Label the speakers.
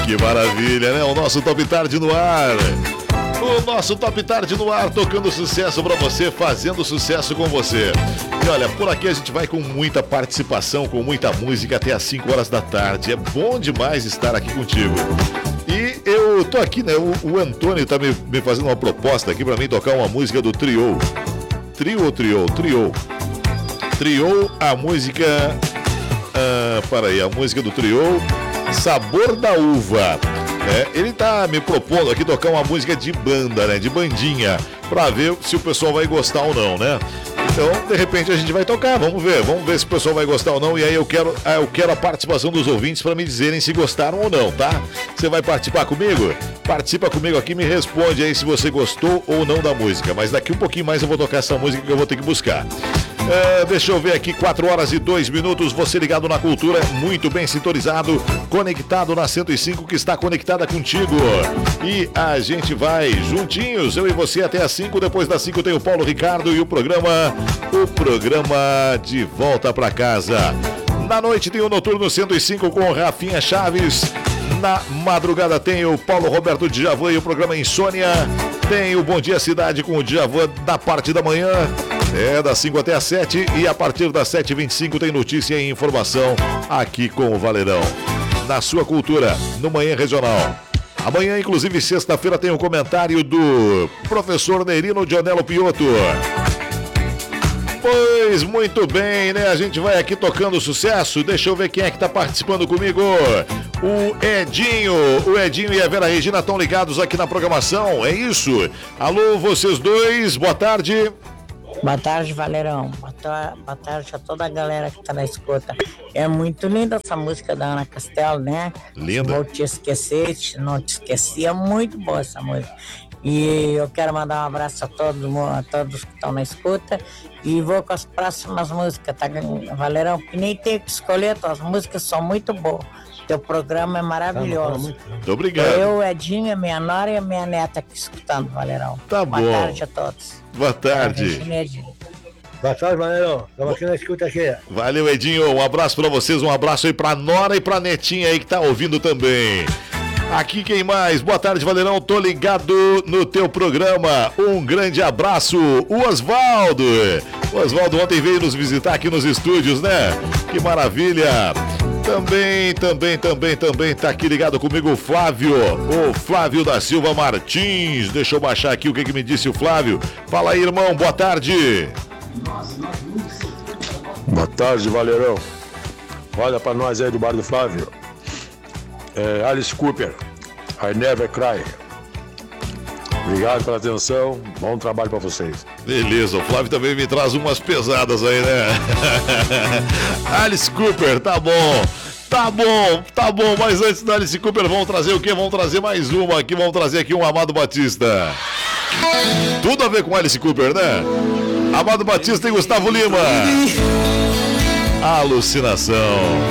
Speaker 1: Que maravilha, né? O nosso Top Tarde no ar. O nosso Top Tarde no ar, tocando sucesso pra você, fazendo sucesso com você. E olha, por aqui a gente vai com muita participação, com muita música até às 5 horas da tarde. É bom demais estar aqui contigo. E eu tô aqui, né? O Antônio tá me fazendo uma proposta aqui pra mim tocar uma música do Trio. Trio, a música... a música do Trio, Sabor da Uva. Ele tá me propondo aqui tocar uma música de banda, né? De bandinha, pra ver se o pessoal vai gostar ou não, né? Então, de repente a gente vai tocar, vamos ver se o pessoal vai gostar ou não. E aí eu quero a participação dos ouvintes para me dizerem se gostaram ou não, tá? Você vai participar comigo? Participa comigo aqui, me responde aí se você gostou ou não da música. Mas daqui um pouquinho mais eu vou tocar essa música que eu vou ter que buscar. Deixa eu ver aqui, 4 horas e 2 minutos, você ligado na Cultura, muito bem sintonizado, conectado na 105, que está conectada contigo. E a gente vai juntinhos, eu e você até às 5, depois das 5 tem o Paulo Ricardo e o programa De Volta Pra Casa. Na noite tem o Noturno 105 com o Rafinha Chaves. Na madrugada tem o Paulo Roberto Djavan e o programa Insônia. Tem o Bom Dia Cidade com o Djavan da parte da manhã. Das 5 até as 7 e a partir das 7h25 tem notícia e informação aqui com o Valerão. Na sua Cultura, no Manhã Regional. Amanhã, inclusive, sexta-feira, tem um comentário do professor Nerino Dionello Piotto. Pois muito bem, né? A gente vai aqui tocando sucesso. Deixa eu ver quem é que tá participando comigo. O Edinho e a Vera Regina estão ligados aqui na programação, é isso? Alô, vocês dois, boa tarde.
Speaker 2: Boa tarde, Valerão. Boa tarde a toda a galera que tá na escuta. É muito linda essa música da Ana Castelo, né?
Speaker 1: Linda.
Speaker 2: Vou te esquecer, não te esqueci. É muito boa essa música. E eu quero mandar um abraço a todos que estão na escuta. E vou com as próximas músicas, tá, Valerão? Que nem tenho que escolher, as músicas são muito boas. Teu programa é maravilhoso.
Speaker 1: Muito obrigado.
Speaker 2: Eu, Edinho, a minha nora e a minha neta aqui escutando, Valerão.
Speaker 1: Tá bom.
Speaker 2: Boa tarde a todos.
Speaker 1: Boa tarde.
Speaker 3: Boa tarde, Valerão. Estamos aqui na escuta aqui.
Speaker 1: Valeu, Edinho. Um abraço pra vocês, um abraço aí pra nora e pra netinha aí que tá ouvindo também. Aqui quem mais? Boa tarde, Valerão. Tô ligado no teu programa. Um grande abraço, o Osvaldo. O Osvaldo ontem veio nos visitar aqui nos estúdios, né? Que maravilha. Também tá aqui ligado comigo o Flávio da Silva Martins. Deixa eu baixar aqui o que me disse o Flávio. Fala aí, irmão, boa tarde.
Speaker 3: Boa tarde, Valerão. Olha pra nós aí do bar do Flávio. Alice Cooper, I Never Cry. Obrigado pela atenção, bom trabalho pra vocês.
Speaker 1: Beleza, o Flávio também me traz umas pesadas aí, né? Alice Cooper, tá bom, mas antes da Alice Cooper, vamos trazer o quê? Vamos trazer mais uma aqui, vamos trazer aqui um Amado Batista. Tudo a ver com Alice Cooper, né? Amado Batista e Gustavo Lima. Alucinação.